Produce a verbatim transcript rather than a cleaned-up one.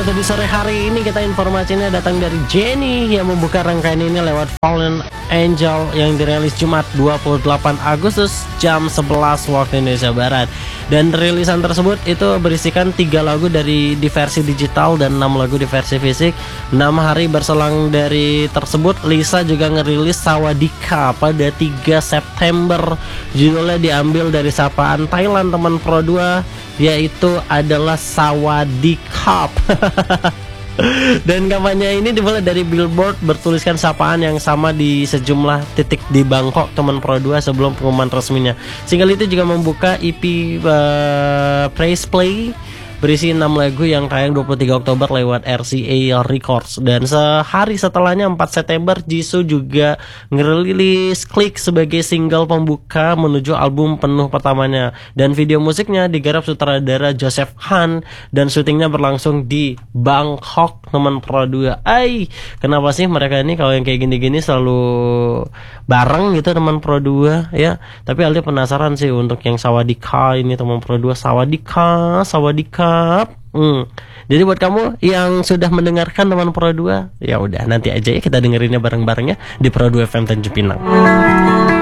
untuk di sore hari ini kita informasinya datang dari Jennie yang membuka rangkaian ini lewat Fallen Angel yang dirilis Jumat dua puluh delapan Agustus jam sebelas waktu Indonesia Barat. Dan rilisan tersebut itu berisikan tiga lagu dari di versi digital dan enam lagu di versi fisik. enam hari berselang dari tersebut, Lisa juga ngerilis Sawadika pada tiga September. Judulnya diambil dari sapaan Thailand teman Pro dua, yaitu adalah Sawadikap. Dan kampanye ini dimulai dari Billboard bertuliskan sapaan yang sama di sejumlah titik di Bangkok teman Pro dua sebelum pengumuman resminya. Single itu juga membuka E P uh, Praise Play berisi enam lagu yang tayang dua puluh tiga Oktober lewat R C A Records. Dan sehari setelahnya empat September, Jisoo juga ngerilis Click sebagai single pembuka menuju album penuh pertamanya. Dan video musiknya digarap sutradara Joseph Han dan syutingnya berlangsung di Bangkok teman Pro dua. Ay, kenapa sih mereka ini kalau yang kayak gini-gini selalu bareng gitu teman Pro dua ya. Tapi Aldi penasaran sih untuk yang Sawadika ini teman Pro dua. Sawadika, Sawadika. Hmm. Jadi buat kamu yang sudah mendengarkan teman Pro dua, ya udah nanti aja ya kita dengerinnya bareng-bareng ya di Pro dua F M Tanjung Pinang.